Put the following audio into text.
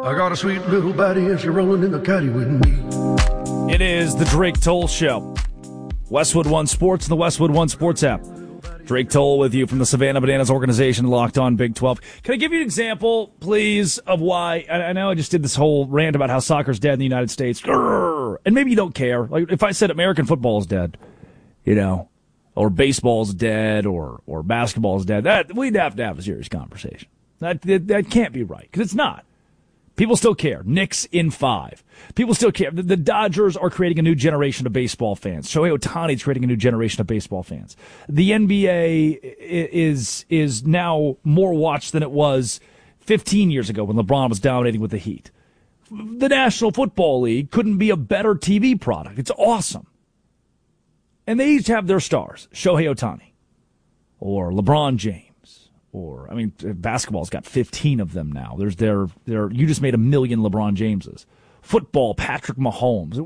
I got a sweet little baddie and she's rolling in the caddy with me. It is the Drake Toll Show. Westwood One Sports and the Westwood One Sports app. Drake Toll with you from the Savannah Bananas organization, Locked On Big 12. Can I give you an example, please, of why? I know I just did this whole rant about how soccer's dead in the United States. Grrr, and maybe you don't care. Like if I said American football is dead, or baseball's dead, or basketball's dead, we'd have to have a serious conversation. That can't be right, because it's not. People still care. Knicks in 5. People still care. The Dodgers are creating a new generation of baseball fans. Shohei Ohtani is creating a new generation of baseball fans. The NBA is now more watched than it was 15 years ago when LeBron was dominating with the Heat. The National Football League couldn't be a better TV product. It's awesome. And they each have their stars. Shohei Ohtani or LeBron James. Basketball's got 15 of them now. You just made 1 million LeBron Jameses. Football, Patrick Mahomes.